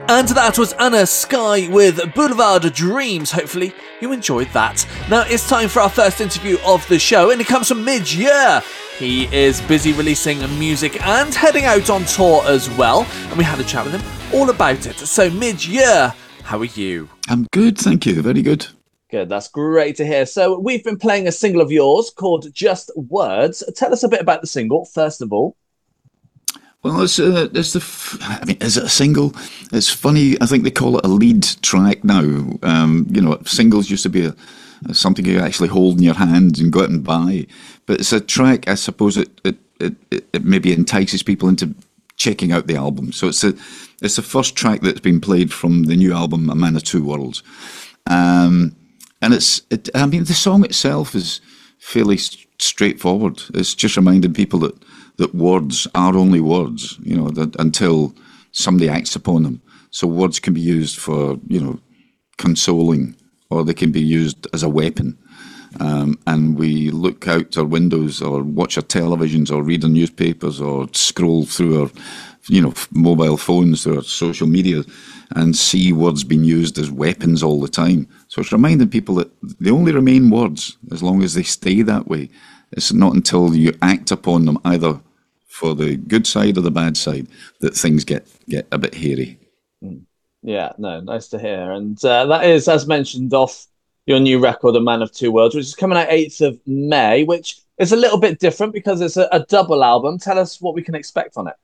And that was Anna Sky with Boulevard Dreams. Hopefully you enjoyed that. Now it's time for our first interview of the show, and it comes from Midyear. He is busy releasing music and heading out on tour as well, and we had a chat with him all about it. So Midyear, how are you? I'm good, thank you. Very good. Good, that's great to hear. So we've been playing a single of yours called Just Words. Tell us a bit about the single, first of all. Well, is it a single? It's funny. I think they call it a lead track now. Singles used to be something you actually hold in your hand and go out and buy. But it's a track. I suppose it maybe entices people into checking out the album. So it's the first track that's been played from the new album, A Man of Two Worlds. And the song itself is fairly straightforward. It's just reminding people that words are only words, that until somebody acts upon them. So words can be used for, consoling, or they can be used as a weapon. And we look out our windows or watch our televisions or read our newspapers or scroll through our, mobile phones or social media and see words being used as weapons all the time. So it's reminding people that they only remain words as long as they stay that way. It's not until you act upon them, either for the good side or the bad side, that things get a bit hairy. Yeah, no, nice to hear. And that is, as mentioned, off your new record, A Man of Two Worlds, which is coming out 8th of May, which is a little bit different because it's a double album. Tell us what we can expect on it.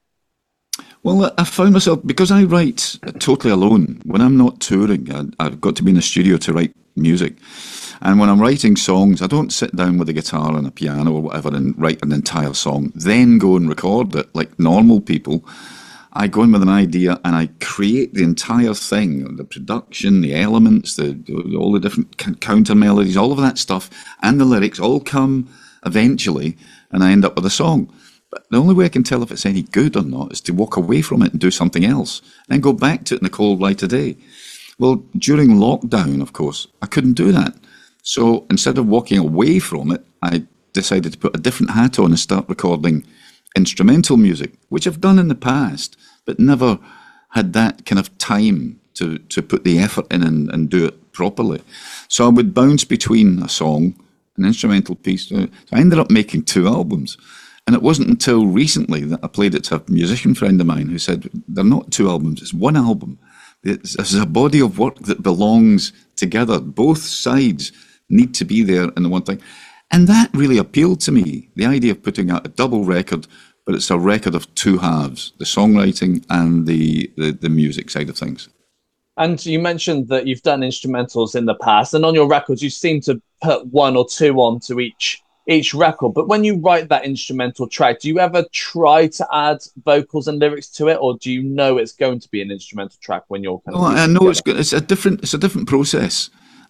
Well, I found myself, because I write totally alone, when I'm not touring, I've got to be in the studio to write music. And when I'm writing songs, I don't sit down with a guitar and a piano or whatever and write an entire song, then go and record it like normal people. I go in with an idea and I create the entire thing, the production, the elements, all the different counter melodies, all of that stuff, and the lyrics all come eventually, and I end up with a song. But the only way I can tell if it's any good or not is to walk away from it and do something else, and go back to it in the cold light of day. Well, during lockdown, of course, I couldn't do that. So instead of walking away from it, I decided to put a different hat on and start recording instrumental music, which I've done in the past, but never had that kind of time to put the effort in and do it properly. So I would bounce between a song, an instrumental piece. So I ended up making 2 albums. And it wasn't until recently that I played it to a musician friend of mine who said, they're not 2 albums, it's 1 album. It's a body of work that belongs together. Both sides need to be there in the one thing. And that really appealed to me, the idea of putting out a double record, but it's a record of 2 halves, the songwriting and the music side of things. And you mentioned that you've done instrumentals in the past, and on your records you seem to put 1 or 2 onto each record. But when you write that instrumental track, do you ever try to add vocals and lyrics to it, or do you know it's going to be an instrumental track when you're kind of... I know it's a different process.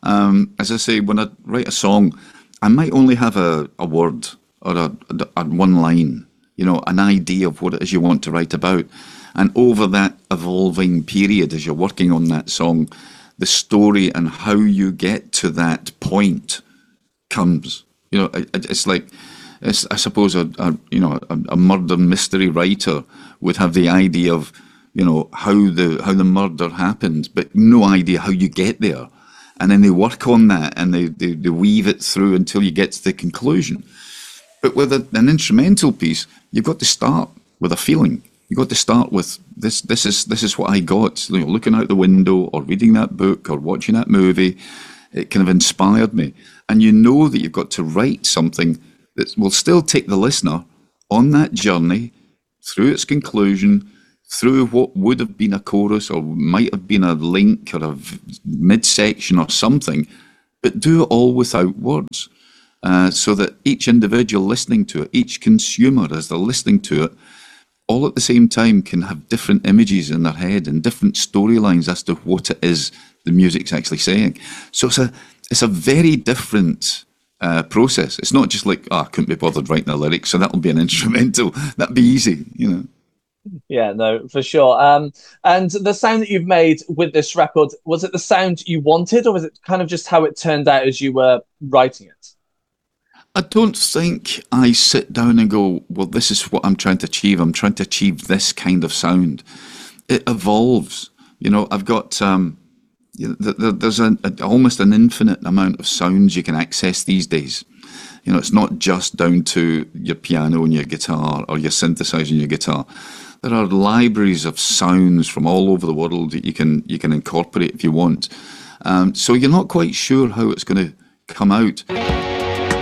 As I say, when I write a song, I might only have a word or a one line, an idea of what it is you want to write about. And over that evolving period, as you're working on that song, the story and how you get to that point comes. It's like, I suppose a murder mystery writer would have the idea of, how the murder happened, but no idea how you get there. And then they work on that and they weave it through until you get to the conclusion. But with an instrumental piece, you've got to start with a feeling. You've got to start with this is what I got. Looking out the window or reading that book or watching that movie, it kind of inspired me. And you know that you've got to write something that will still take the listener on that journey through its conclusion, through what would have been a chorus or might have been a link or a midsection or something, but do it all without words, so that each individual listening to it, each consumer as they're listening to it, all at the same time can have different images in their head and different storylines as to what it is the music's actually saying. So it's a very different process. It's not just like, I couldn't be bothered writing the lyrics, so that'll be an instrumental. That'd be easy, Yeah, no, for sure. And the sound that you've made with this record, was it the sound you wanted, or was it kind of just how it turned out as you were writing it? I don't think I sit down and go, well, this is what I'm trying to achieve. I'm trying to achieve this kind of sound. It evolves. You know, I've got there's almost an infinite amount of sounds you can access these days. You know, it's not just down to your piano and your guitar or your synthesizer and your guitar. There are libraries of sounds from all over the world that you can incorporate if you want. So you're not quite sure how it's going to come out.